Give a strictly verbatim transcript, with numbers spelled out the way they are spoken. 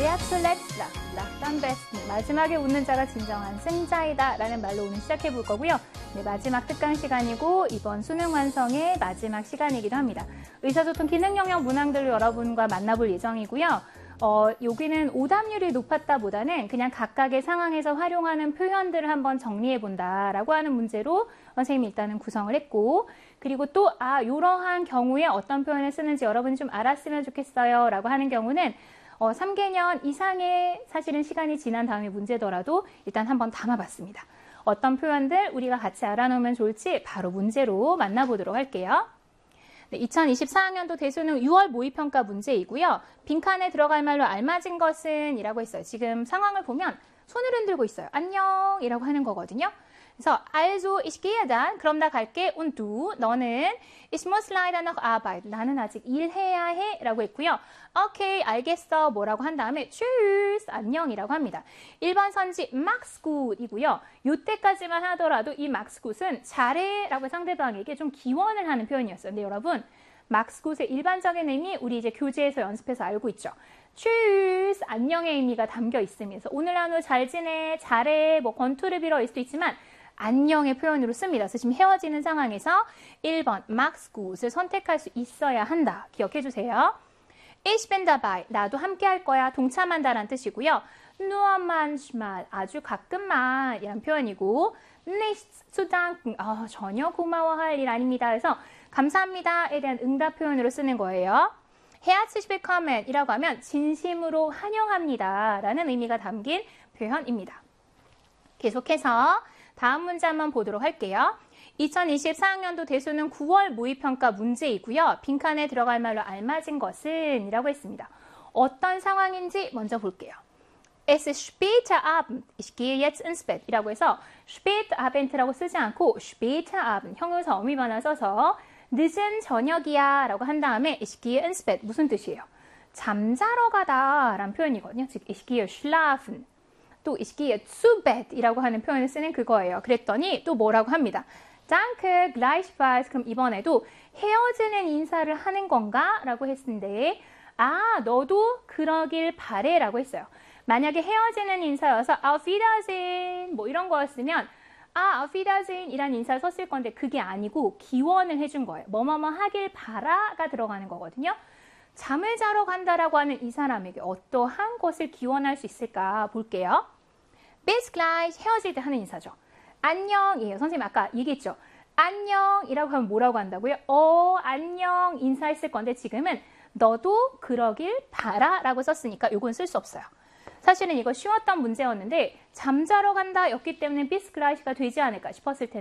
wer zuletzt lacht, lacht am besten. 마지막에 웃는 자가 진정한 승자이다 라는 말로 오늘 시작해 볼 거고요. 네, 마지막 특강 시간이고 이번 수능 완성의 마지막 시간이기도 합니다. 의사소통 기능 영역 문항들로 여러분과 만나볼 예정이고요. 어, 여기는 오답률이 높았다 보다는 그냥 각각의 상황에서 활용하는 표현들을 한번 정리해 본다라고 하는 문제로 선생님이 일단은 구성을 했고, 그리고 또 아, 이러한 경우에 어떤 표현을 쓰는지 여러분이 좀 알았으면 좋겠어요 라고 하는 경우는 어, 삼 개년 이상의 사실은 시간이 지난 다음에 문제더라도 일단 한번 담아봤습니다. 어떤 표현들 우리가 같이 알아놓으면 좋을지 바로 문제로 만나보도록 할게요. 네, 이천이십사 학년도 대수능 유월 모의평가 문제이고요. 빈칸에 들어갈 말로 알맞은 것은 이라고 했어요. 지금 상황을 보면 손을 흔들고 있어요. 안녕 이라고 하는 거거든요. 그래서 also ich gehe dann, 그럼 나 갈게. und du, 너는 ich muss leider noch arbeiten, 나는 아직 일해야 해 라고 했고요. 오케이, 알겠어 뭐라고 한 다음에 tschüss, 안녕이라고 합니다. 일 번 선지 mach's gut 이고요. 이때까지만 하더라도 이 mach's gut은 잘해 라고 상대방에게 좀 기원을 하는 표현이었어요. 근데 여러분, mach's gut의 일반적인 의미 우리 이제 교재에서 연습해서 알고 있죠. tschüss, 안녕의 의미가 담겨 있으면서 오늘 하루 잘 지내, 잘해, 뭐 권투를 빌어일 수도 있지만 안녕의 표현으로 씁니다. 그래서 지금 헤어지는 상황에서 일 번 mach's gut을 선택할 수 있어야 한다. 기억해 주세요. Ich bin dabei, 나도 함께 할 거야, 동참한다라는 뜻이고요. nur manchmal, 아주 가끔만 이란 표현이고 nichts zu danken, 아, 전혀 고마워할 일 아닙니다. 그래서 감사합니다에 대한 응답 표현으로 쓰는 거예요. herzlich willkommen 이라고 하면 진심으로 환영합니다 라는 의미가 담긴 표현입니다. 계속해서 다음 문제 한번 보도록 할게요. 이천이십사 학년도 대수능 구월 모의평가 문제이고요. 빈칸에 들어갈 말로 알맞은 것은 이라고 했습니다. 어떤 상황인지 먼저 볼게요. Es ist später Abend, ich gehe jetzt ins Bett 이라고 해서 später Abend라고 쓰지 않고 später Abend, 형용사 어미 변화 써서 늦은 저녁이야 라고 한 다음에 ich gehe ins Bett, 무슨 뜻이에요? 잠자러 가다 라는 표현이거든요. 즉 ich gehe schlafen. 또 ich gehe zu Bett 이라고 하는 표현을 쓰는 그거예요. 그랬더니 또 뭐라고 합니다. Danke, gleichfalls. 그럼 이번에도 헤어지는 인사를 하는 건가? 라고 했는데 아, 너도 그러길 바래 라고 했어요. 만약에 헤어지는 인사여서 auf Wiedersehen 뭐 이런 거였으면 아, auf Wiedersehen 이란 인사를 썼을 건데 그게 아니고 기원을 해준 거예요. 뭐뭐뭐 하길 바라가 들어가는 거거든요. 잠을 자러 간다라고 하는 이 사람에게 어떠한 것을 기원할 수 있을까 볼게요. Bis gleich, 헤어질 때 하는 인사죠. 안녕이에요. 선생님 아까 얘기했죠. 안녕이라고 하면 뭐라고 한다고요? 어, 안녕 인사했을 건데 지금은 너도 그러길 바라 라고 썼으니까 이건 쓸 수 없어요. 사실은 이거 쉬웠던 문제였는데 잠자러 간다 였기 때문에 bis gleich가 되지 않을까 싶었을 텐데